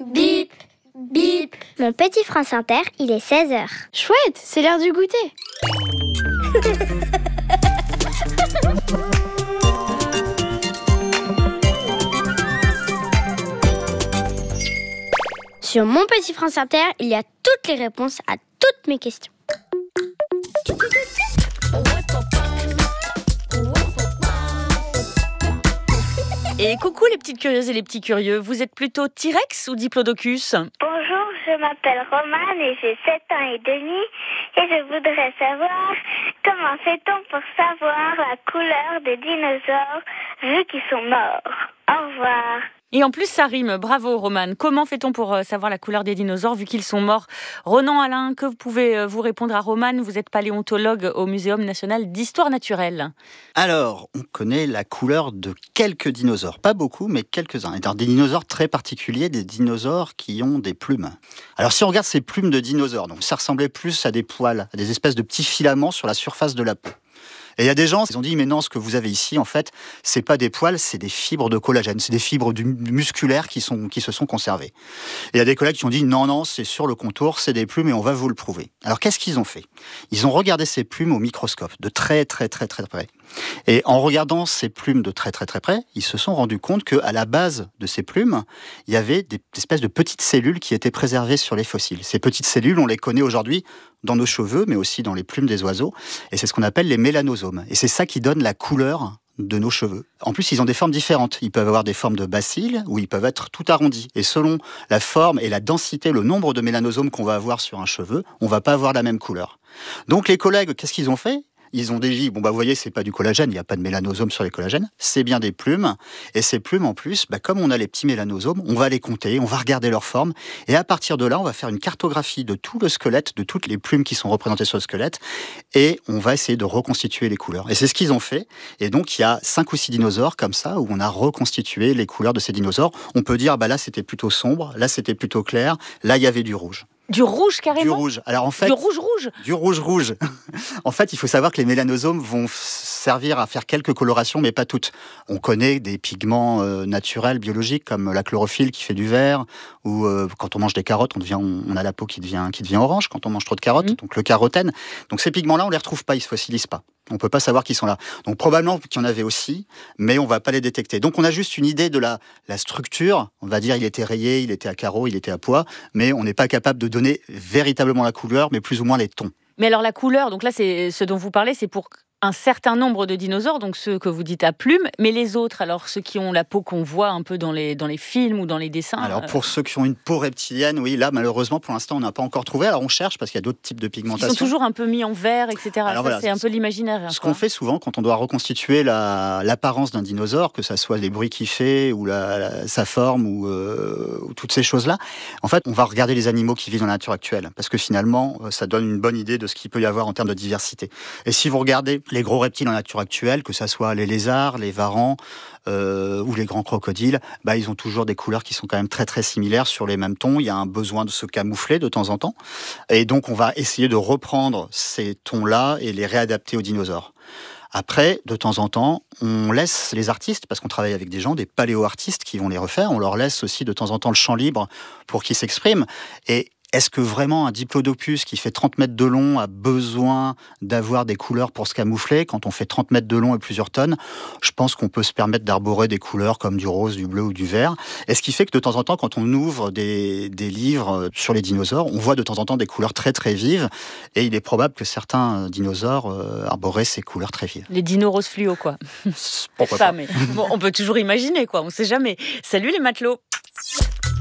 Bip, bip. Mon petit France Inter, il est 16h. Chouette, c'est l'heure du goûter. Sur mon petit France Inter, il y a toutes les réponses à toutes mes questions. Et coucou les petites curieuses et les petits curieux, vous êtes plutôt T-Rex ou Diplodocus ? Bonjour, je m'appelle Romane et j'ai 7 ans et demi et je voudrais savoir comment fait-on pour savoir la couleur des dinosaures vu qu'ils sont morts. Au revoir. Et en plus ça rime, bravo Romane. Comment fait-on pour savoir la couleur des dinosaures vu qu'ils sont morts ? Ronan, Alain, que pouvez vous répondre à Romane ? Vous êtes paléontologue au Muséum national d'histoire naturelle. Alors, on connaît la couleur de quelques dinosaures. Pas beaucoup, mais quelques-uns. Et dans des dinosaures très particuliers, des dinosaures qui ont des plumes. Alors, si on regarde ces plumes de dinosaures, donc ça ressemblait plus à des poils, à des espèces de petits filaments sur la surface de la peau. Et il y a des gens qui ont dit, mais non, ce que vous avez ici, en fait, c'est pas des poils, c'est des fibres de collagène, c'est des fibres musculaires qui se sont conservées. Et il y a des collègues qui ont dit, non, c'est sur le contour, c'est des plumes et on va vous le prouver. Alors, qu'est-ce qu'ils ont fait ? Ils ont regardé ces plumes au microscope, de très près. Et en regardant ces plumes de très près, ils se sont rendus compte qu'à la base de ces plumes, il y avait des espèces de petites cellules qui étaient préservées sur les fossiles. Ces petites cellules, on les connaît aujourd'hui dans nos cheveux, mais aussi dans les plumes des oiseaux. Et c'est ce qu'on appelle les mélanosomes. Et c'est ça qui donne la couleur de nos cheveux. En plus, ils ont des formes différentes. Ils peuvent avoir des formes de bacilles ou ils peuvent être tout arrondis. Et selon la forme et la densité, le nombre de mélanosomes qu'on va avoir sur un cheveu, on va pas avoir la même couleur. Donc les collègues, qu'est-ce qu'ils ont fait ? Ils ont dit, vous voyez, c'est pas du collagène, il n'y a pas de mélanosomes sur les collagènes, c'est bien des plumes. Et ces plumes, en plus, comme on a les petits mélanosomes, on va les compter, on va regarder leur forme. Et à partir de là, on va faire une cartographie de tout le squelette, de toutes les plumes qui sont représentées sur le squelette. Et on va essayer de reconstituer les couleurs. Et c'est ce qu'ils ont fait. Et donc, il y a 5 ou 6 dinosaures comme ça, où on a reconstitué les couleurs de ces dinosaures. On peut dire, là, c'était plutôt sombre, là, c'était plutôt clair, là, il y avait du rouge. Du rouge carrément ? Du rouge. Alors en fait, du rouge ? Du rouge. En fait, il faut savoir que les mélanosomes vont servir à faire quelques colorations, mais pas toutes. On connaît des pigments naturels, biologiques, comme la chlorophylle qui fait du vert, ou quand on mange des carottes, on a la peau qui devient orange quand on mange trop de carottes, donc le carotène. Donc ces pigments-là, on les retrouve pas, ils se fossilisent pas. On ne peut pas savoir qu'ils sont là. Donc probablement qu'il y en avait aussi, mais on ne va pas les détecter. Donc on a juste une idée de la structure. On va dire il était rayé, il était à carreaux, il était à pois, mais on n'est pas capable de donner véritablement la couleur, mais plus ou moins les tons. Mais alors la couleur, donc là c'est ce dont vous parlez, c'est pour un certain nombre de dinosaures, donc ceux que vous dites à plumes, mais les autres, alors ceux qui ont la peau qu'on voit un peu dans les films ou dans les dessins. Alors pour ceux qui ont une peau reptilienne, oui, là malheureusement pour l'instant on n'a pas encore trouvé. Alors on cherche parce qu'il y a d'autres types de pigmentation. Ils sont toujours un peu mis en vert, etc. Alors, c'est un peu l'imaginaire. Ce qu'on fait souvent quand on doit reconstituer l'apparence d'un dinosaure, que ça soit les bruits qu'il fait ou sa forme ou toutes ces choses-là, en fait on va regarder les animaux qui vivent dans la nature actuelle parce que finalement ça donne une bonne idée de ce qu'il peut y avoir en termes de diversité. Et si vous regardez les gros reptiles en nature actuelle, que ça soit les lézards, les varans ou les grands crocodiles, ils ont toujours des couleurs qui sont quand même très similaires sur les mêmes tons. Il y a un besoin de se camoufler de temps en temps. Et donc on va essayer de reprendre ces tons-là et les réadapter aux dinosaures. Après, de temps en temps, on laisse les artistes, parce qu'on travaille avec des gens, des paléo-artistes qui vont les refaire, on leur laisse aussi de temps en temps le champ libre pour qu'ils s'expriment. Et est-ce que vraiment un diplodocus qui fait 30 mètres de long a besoin d'avoir des couleurs pour se camoufler ? Quand on fait 30 mètres de long et plusieurs tonnes, je pense qu'on peut se permettre d'arborer des couleurs comme du rose, du bleu ou du vert. Et ce qui fait que de temps en temps, quand on ouvre des livres sur les dinosaures, on voit de temps en temps des couleurs très vives. Et il est probable que certains dinosaures arboraient ces couleurs très vives. Les dinos rose fluo, quoi. Pourquoi pas. Mais on peut toujours imaginer, quoi. On ne sait jamais. Salut les matelots.